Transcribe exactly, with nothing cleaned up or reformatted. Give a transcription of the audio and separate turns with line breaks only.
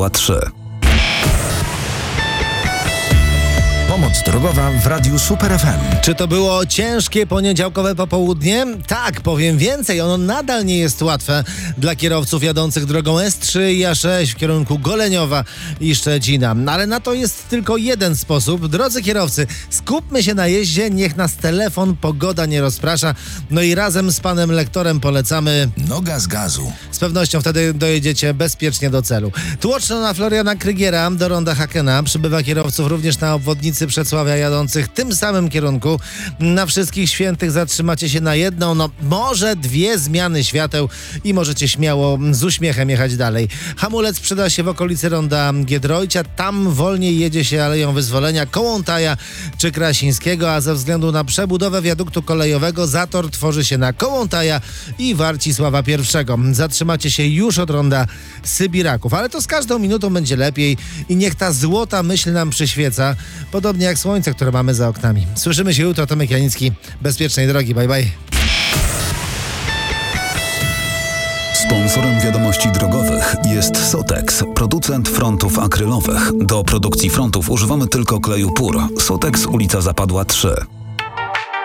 Zapadła trzy.
Pomoc drogowa w Radiu Super F M.
Czy to było ciężkie poniedziałkowe popołudnie? Tak, powiem więcej, ono nadal nie jest łatwe dla kierowców jadących drogą S trzy i A sześć w kierunku Goleniowa i Szczecina. Ale na to jest tylko jeden sposób. Drodzy kierowcy, skupmy się na jeździe, niech nas telefon, pogoda nie rozprasza. No i razem z panem lektorem polecamy...
Noga z gazu.
Z pewnością wtedy dojedziecie bezpiecznie do celu. Tłoczno na Floriana Krygiera do ronda Hakena. Przybywa kierowców również na obwodnicy Przedsławia jadących tym samym kierunku. Na Wszystkich Świętych zatrzymacie się na jedną, no może dwie zmiany świateł i możecie śmiało z uśmiechem jechać dalej. Hamulec przyda się w okolicy ronda Giedroycia. Tam wolniej jedzie się Aleją Wyzwolenia, Kołątaja czy Krasińskiego, a ze względu na przebudowę wiaduktu kolejowego zator tworzy się na Kołątaja i Warcisława pierwszego. Zatrzymacie się już od ronda Sybiraków, ale to z każdą minutą będzie lepiej i niech ta złota myśl nam przyświeca, podobnie jak słońce, które mamy za oknami. Słyszymy się jutro. Tomek Janicki. Bezpiecznej drogi. Bye, bye.
Sponsorem wiadomości drogowych jest Sotex, producent frontów akrylowych. Do produkcji frontów używamy tylko kleju Pur. Sotex, ulica Zapadła trzy.